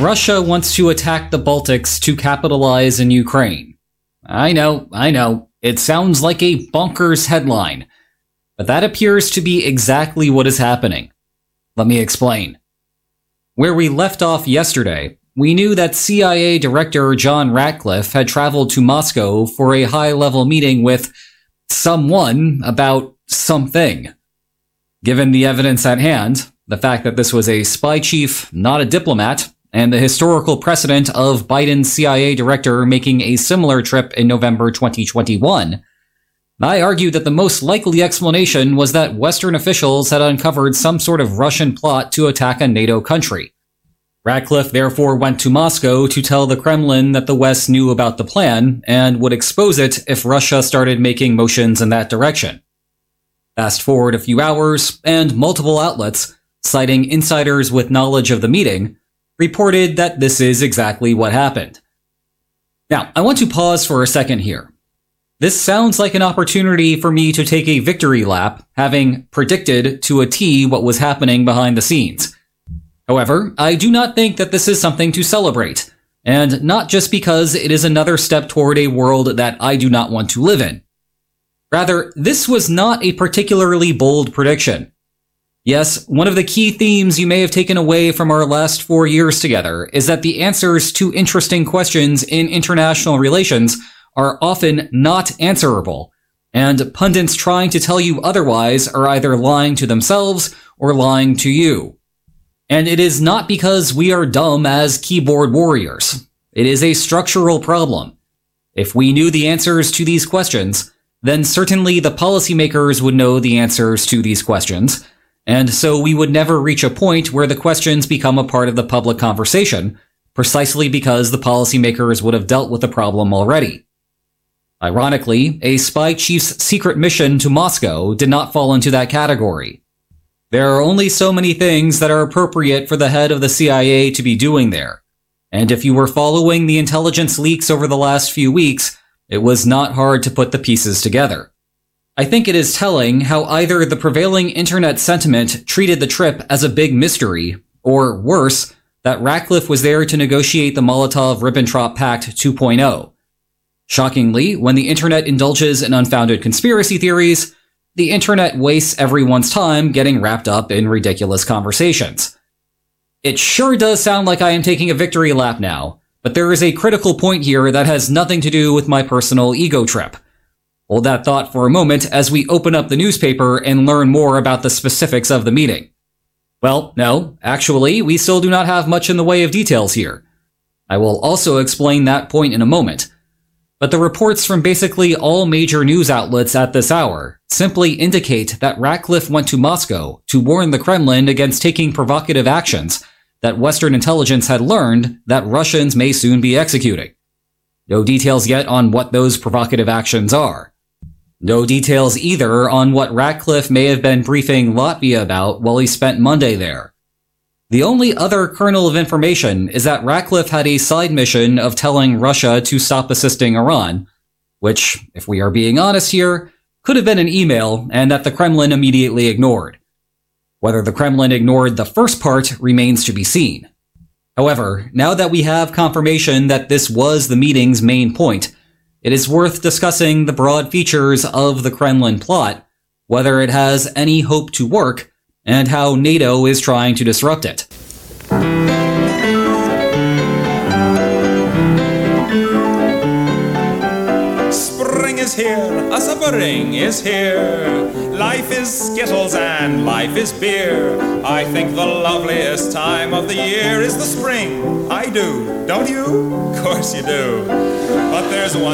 Russia wants to attack the Baltics to capitalize in Ukraine. I know. It sounds like a bonkers headline. But that appears to be exactly what is happening. Let me explain. Where we left off yesterday, we knew that CIA Director John Ratcliffe had traveled to Moscow for a high-level meeting with someone about something. Given the evidence at hand, the fact that this was a spy chief, not a diplomat, and the historical precedent of Biden's CIA director making a similar trip in November 2021, I argued that the most likely explanation was that Western officials had uncovered some sort of Russian plot to attack a NATO country. Ratcliffe therefore went to Moscow to tell the Kremlin that the West knew about the plan and would expose it if Russia started making motions in that direction. Fast forward a few hours, and multiple outlets, citing insiders with knowledge of the meeting, reported that this is exactly what happened. Now, I want to pause for a second here. This sounds like an opportunity for me to take a victory lap, having predicted to a T what was happening behind the scenes. However, I do not think that this is something to celebrate, and not just because it is another step toward a world that I do not want to live in. Rather, this was not a particularly bold prediction. Yes, one of the key themes you may have taken away from our last 4 years together is that the answers to interesting questions in international relations are often not answerable, and pundits trying to tell you otherwise are either lying to themselves or lying to you. And it is not because we are dumb as keyboard warriors. It is a structural problem. If we knew the answers to these questions, then certainly the policymakers would know the answers to these questions, and so we would never reach a point where the questions become a part of the public conversation, precisely because the policymakers would have dealt with the problem already. Ironically, a spy chief's secret mission to Moscow did not fall into that category. There are only so many things that are appropriate for the head of the CIA to be doing there, and if you were following the intelligence leaks over the last few weeks, it was not hard to put the pieces together. I think it is telling how either the prevailing internet sentiment treated the trip as a big mystery, or worse, that Ratcliffe was there to negotiate the Molotov-Ribbentrop Pact 2.0. Shockingly, when the internet indulges in unfounded conspiracy theories, the internet wastes everyone's time getting wrapped up in ridiculous conversations. It sure does sound like I am taking a victory lap now, but there is a critical point here that has nothing to do with my personal ego trip. Hold that thought for a moment as we open up the newspaper and learn more about the specifics of the meeting. Well, no, actually, we still do not have much in the way of details here. I will also explain that point in a moment. But the reports from basically all major news outlets at this hour simply indicate that Ratcliffe went to Moscow to warn the Kremlin against taking provocative actions that Western intelligence had learned that Russians may soon be executing. No details yet on what those provocative actions are. No details either on what Ratcliffe may have been briefing Latvia about while he spent Monday there. The only other kernel of information is that Ratcliffe had a side mission of telling Russia to stop assisting Iran, which, if we are being honest here, could have been an email and that the Kremlin immediately ignored. Whether the Kremlin ignored the first part remains to be seen. However, now that we have confirmation that this was the meeting's main point, it is worth discussing the broad features of the Kremlin plot, whether it has any hope to work, and how NATO is trying to disrupt it. Spring is here, a spring is here. Life is Skittles and life is beer. I think the loveliest time of the year is the spring. I do, don't you? Of course you do. But there's one